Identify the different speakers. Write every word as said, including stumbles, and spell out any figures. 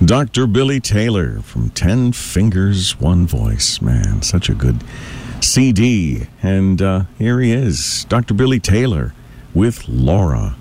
Speaker 1: Doctor Billy Taylor from Ten Fingers, One Voice. Man, such a good C D. And uh, here he is, Doctor Billy Taylor with Laura.